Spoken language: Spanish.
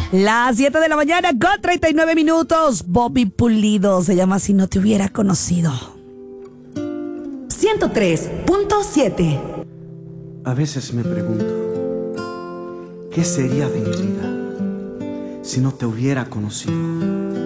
Las 7 de la mañana con 39 minutos. Bobby Pulido se llama Si no te hubiera conocido. 103.7. A veces me pregunto, ¿qué sería de mi vida si no te hubiera conocido?